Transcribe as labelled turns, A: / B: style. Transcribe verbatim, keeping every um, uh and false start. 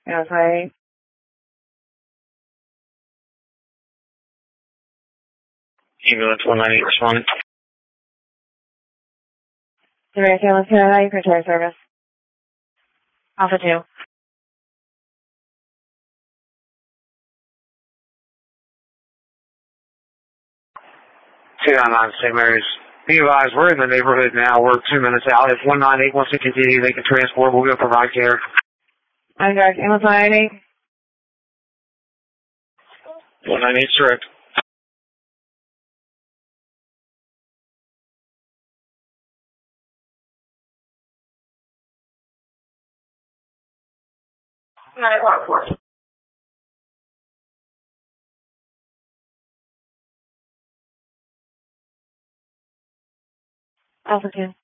A: Yeah, hi.
B: Ambulance one nine eight responding.
A: Direct ambulance, can I for tire service? Alpha two.
B: two nine nine Saint Mary's. Be advised, we're in the neighborhood now. We're two minutes out. If one nine eight wants to continue, they can transport. We'll go provide care.
A: I'm direct ambulance one nine eight.
B: one nine eight direct.
A: nine one four. Alpha two.